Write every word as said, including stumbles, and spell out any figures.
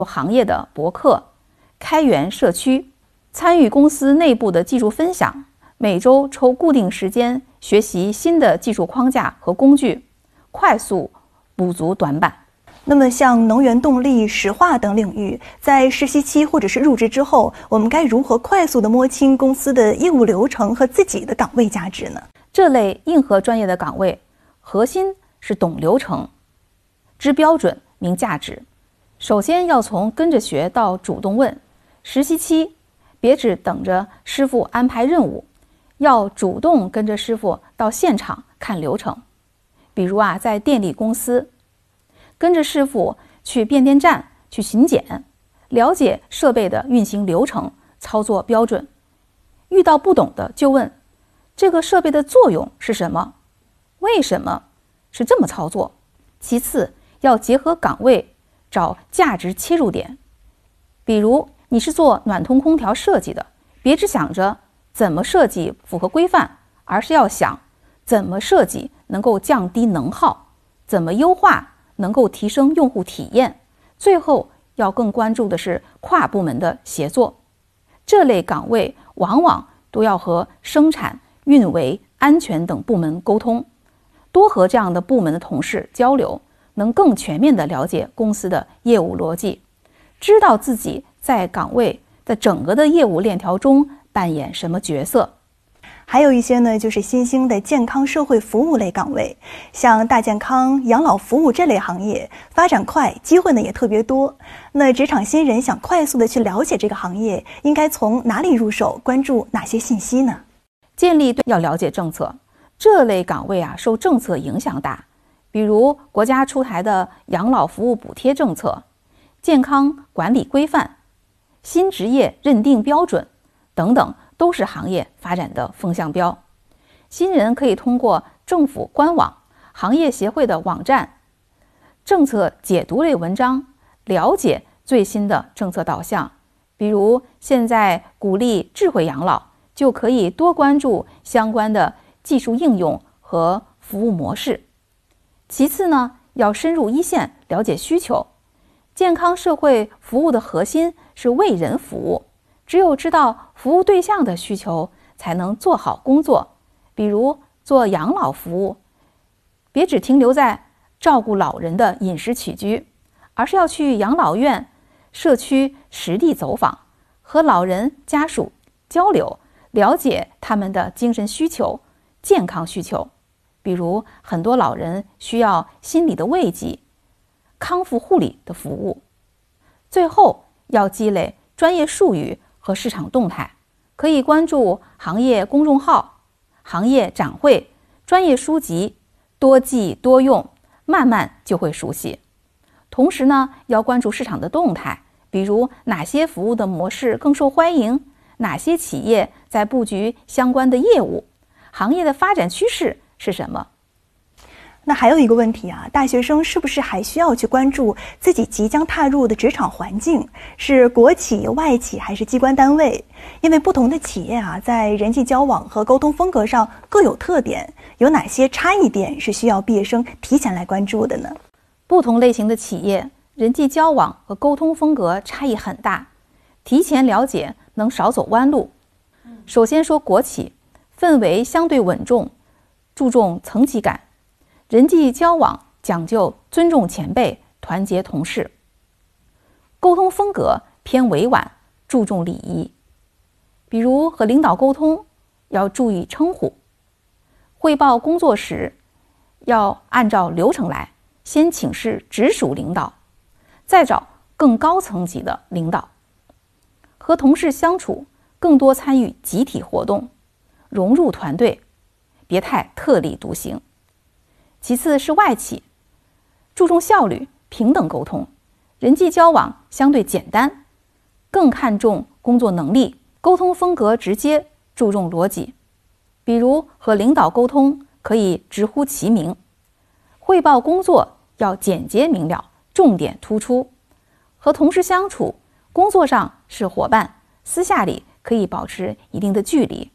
行业的博客，开源社区，参与公司内部的技术分享，每周抽固定时间学习新的技术框架和工具，快速补足短板。 那么像能源动力、石化等领域，在实习期或者是入职之后，我们该如何快速地摸清公司的业务流程和自己的岗位价值呢？ 这类硬核专业的岗位，核心是懂流程、知标准、明价值。首先要从跟着学到主动问。实习期别只等着师傅安排任务，要主动跟着师傅到现场看流程。比如啊，在电力公司，跟着师傅去变电站去巡检，了解设备的运行流程、操作标准。遇到不懂的就问，这个设备的作用是什么？为什么是这么操作？其次，要结合岗位找价值切入点。比如你是做暖通空调设计的，别只想着怎么设计符合规范，而是要想怎么设计能够降低能耗，怎么优化能够提升用户体验。最后要更关注的是跨部门的协作。这类岗位往往都要和生产、运维、安全等部门沟通，多和这样的部门的同事交流，能更全面地了解公司的业务逻辑，知道自己在岗位的整个的业务链条中扮演什么角色。 还有一些呢，就是新兴的健康社会服务类岗位，像大健康、养老服务这类行业，发展快，机会呢也特别多。那职场新人想快速的去了解这个行业，应该从哪里入手？关注哪些信息呢？ 建立对要了解政策，这类岗位啊受政策影响大，比如国家出台的养老服务补贴政策、健康管理规范、新职业认定标准等等，都是行业发展的风向标。新人可以通过政府官网、行业协会的网站、政策解读类文章了解最新的政策导向。比如现在鼓励智慧养老，就可以多关注相关的技术应用和服务模式。其次呢，要深入一线了解需求。健康社会服务的核心是为人服务，只有知道服务对象的需求，才能做好工作。比如做养老服务，别只停留在照顾老人的饮食起居，而是要去养老院、社区实地走访，和老人家属交流，了解他们的精神需求、健康需求。比如很多老人需要心理的慰藉、康复护理的服务。最后要积累专业术语和市场动态，可以关注行业公众号、行业展会、专业书籍，多记多用，慢慢就会熟悉。同时呢，要关注市场的动态，比如哪些服务的模式更受欢迎，哪些企业在布局相关的业务，行业的发展趋势是什么。 那还有一个问题啊，大学生是不是还需要去关注自己即将踏入的职场环境，是国企、外企还是机关单位？因为不同的企业啊，在人际交往和沟通风格上各有特点，有哪些差异点是需要毕业生提前来关注的呢？ 不同类型的企业人际交往和沟通风格差异很大，提前了解能少走弯路。首先说国企，氛围相对稳重，注重层级感，人际交往讲究尊重前辈、团结同事，沟通风格偏委婉，注重礼仪。比如和领导沟通要注意称呼，汇报工作时要按照流程来，先请示直属领导，再找更高层级的领导。和同事相处更多参与集体活动，融入团队，别太特立独行。其次是外企，注重效率、平等沟通，人际交往相对简单，更看重工作能力，沟通风格直接，注重逻辑。比如和领导沟通可以直呼其名，汇报工作要简洁明了，重点突出。和同事相处，工作上是伙伴，私下里可以保持一定的距离。